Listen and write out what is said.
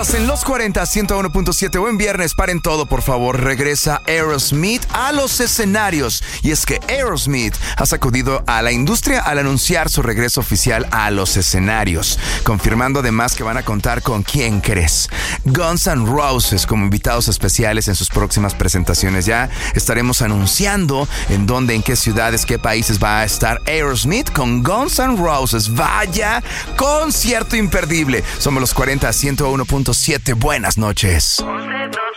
En los 40, 101.7, buen viernes, paren todo, por favor. Regresa Aerosmith a los escenarios. Y es que Aerosmith ha sacudido a la industria al anunciar su regreso oficial a los escenarios, confirmando además que van a contar con ¿quién crees? Guns N' Roses como invitados especiales en sus próximas presentaciones. Ya estaremos anunciando en dónde, en qué ciudades, qué países va a estar Aerosmith con Guns N' Roses. Vaya concierto imperdible. Somos los 40, 101.7. Buenas noches.